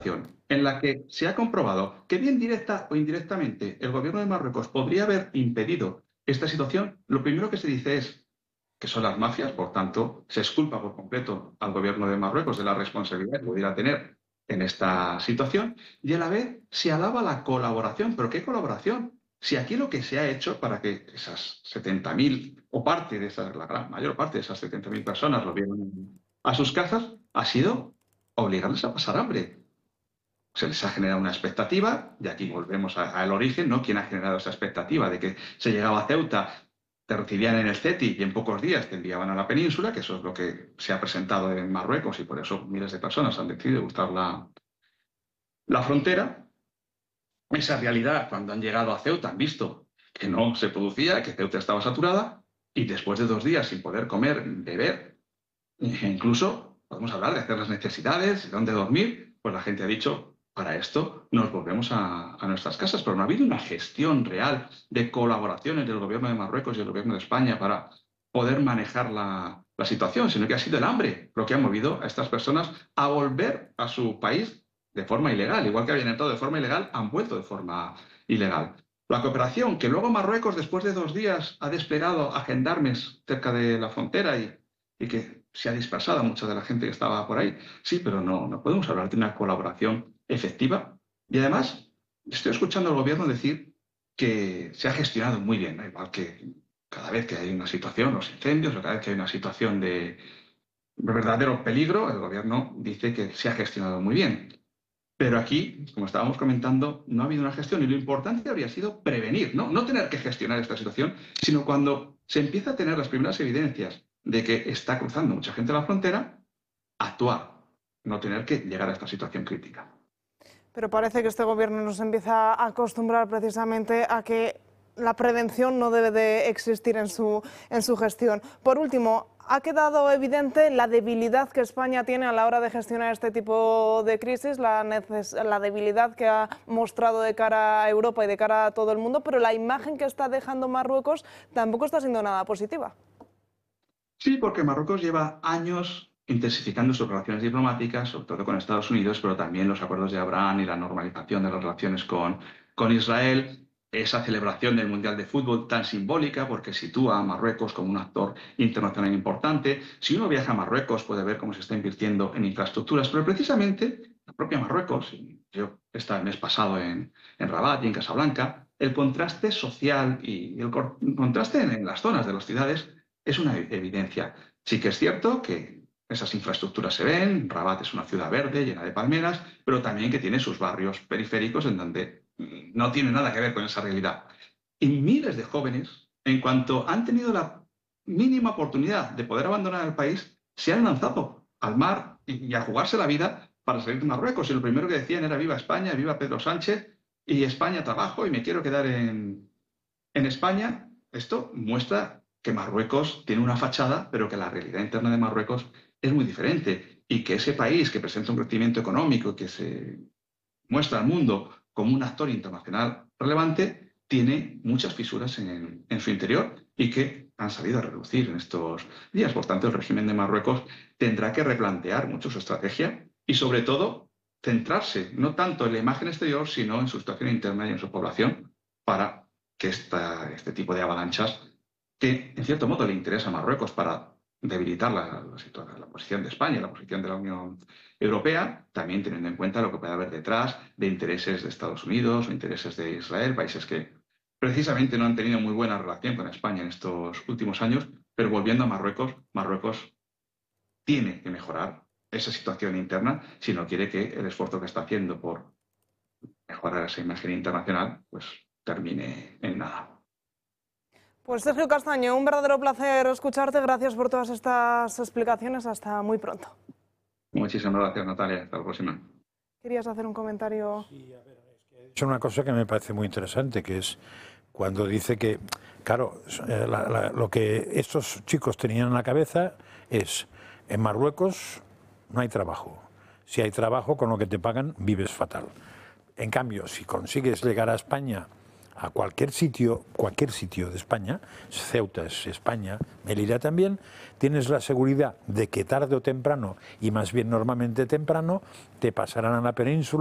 en la que se ha comprobado que bien directa o indirectamente el gobierno de Marruecos podría haber impedido esta situación, lo primero que se dice es que son las mafias, por tanto, se exculpa por completo al gobierno de Marruecos de la responsabilidad que pudiera tener en esta situación y a la vez se alaba la colaboración. ¿Pero qué colaboración? Si aquí lo que se ha hecho para que esas 70.000 o parte de esas, la gran mayor parte de esas 70.000 personas lo vieron a sus casas, ha sido obligarles a pasar hambre. Se les ha generado una expectativa, y aquí volvemos al origen, ¿no? ¿Quién ha generado esa expectativa de que se llegaba a Ceuta, te recibían en el CETI y en pocos días te enviaban a la península, que eso es lo que se ha presentado en Marruecos y por eso miles de personas han decidido buscar la frontera? Esa realidad, cuando han llegado a Ceuta, han visto que no se producía, que Ceuta estaba saturada y después de 2 días sin poder comer, beber, e incluso podemos hablar de hacer las necesidades, de dónde dormir, pues la gente ha dicho, para esto nos volvemos a nuestras casas, pero no ha habido una gestión real de colaboración entre el gobierno de Marruecos y el gobierno de España para poder manejar la situación, sino que ha sido el hambre lo que ha movido a estas personas a volver a su país de forma ilegal. Igual que habían entrado de forma ilegal, han vuelto de forma ilegal. La cooperación que luego Marruecos, después de 2 días, ha desplegado a gendarmes cerca de la frontera y que se ha dispersado mucha de la gente que estaba por ahí. Sí, pero no podemos hablar de una colaboración efectiva. Y además, estoy escuchando al gobierno decir que se ha gestionado muy bien, ¿no? Igual que cada vez que hay una situación, los incendios, o cada vez que hay una situación de verdadero peligro, el gobierno dice que se ha gestionado muy bien. Pero aquí, como estábamos comentando, no ha habido una gestión y lo importante habría sido prevenir, no tener que gestionar esta situación, sino cuando se empieza a tener las primeras evidencias de que está cruzando mucha gente la frontera, actuar, no tener que llegar a esta situación crítica. Pero parece que este gobierno nos empieza a acostumbrar precisamente a que la prevención no debe de existir en su gestión. Por último, ha quedado evidente la debilidad que España tiene a la hora de gestionar este tipo de crisis, la debilidad que ha mostrado de cara a Europa y de cara a todo el mundo, pero la imagen que está dejando Marruecos tampoco está siendo nada positiva. Sí, porque Marruecos lleva años intensificando sus relaciones diplomáticas, sobre todo con Estados Unidos, pero también los acuerdos de Abraham y la normalización de las relaciones con Israel, esa celebración del Mundial de Fútbol tan simbólica porque sitúa a Marruecos como un actor internacional importante. Si uno viaja a Marruecos puede ver cómo se está invirtiendo en infraestructuras, pero precisamente la propia Marruecos, yo estaba el mes pasado en Rabat y en Casablanca, el contraste social y el contraste en las zonas de las ciudades es una evidencia. Sí que es cierto que esas infraestructuras se ven, Rabat es una ciudad verde, llena de palmeras, pero también que tiene sus barrios periféricos en donde no tiene nada que ver con esa realidad. Y miles de jóvenes, en cuanto han tenido la mínima oportunidad de poder abandonar el país, se han lanzado al mar y a jugarse la vida para salir de Marruecos. Y lo primero que decían era viva España, viva Pedro Sánchez y España trabajo y me quiero quedar en España. Esto muestra que Marruecos tiene una fachada, pero que la realidad interna de Marruecos es muy diferente y que ese país que presenta un crecimiento económico, que se muestra al mundo como un actor internacional relevante, tiene muchas fisuras en su interior y que han salido a reducir en estos días. Por tanto, el régimen de Marruecos tendrá que replantear mucho su estrategia y, sobre todo, centrarse no tanto en la imagen exterior, sino en su situación interna y en su población para que este tipo de avalanchas, que en cierto modo le interesa a Marruecos para debilitar la posición de España, la posición de la Unión Europea, también teniendo en cuenta lo que puede haber detrás de intereses de Estados Unidos o intereses de Israel, países que precisamente no han tenido muy buena relación con España en estos últimos años, pero volviendo a Marruecos, Marruecos tiene que mejorar esa situación interna si no quiere que el esfuerzo que está haciendo por mejorar esa imagen internacional pues termine en nada. Pues Sergio Castaño, un verdadero placer escucharte. Gracias por todas estas explicaciones. Hasta muy pronto. Muchísimas gracias, Natalia. Hasta la próxima. ¿Querías hacer un comentario? Sí, a ver, es que he dicho una cosa que me parece muy interesante, que es cuando dice que, claro, lo que estos chicos tenían en la cabeza es, en Marruecos no hay trabajo. Si hay trabajo, con lo que te pagan, vives fatal. En cambio, si consigues llegar a España a cualquier sitio de España, Ceuta es España, Melilla también, tienes la seguridad de que tarde o temprano, y más bien normalmente temprano, te pasarán a la península.